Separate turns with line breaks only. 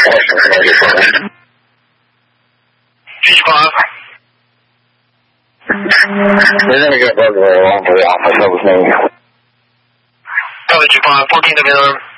We're going to get a burglar alarm for the office. That was me.
Probably 2-5, 14 to the other.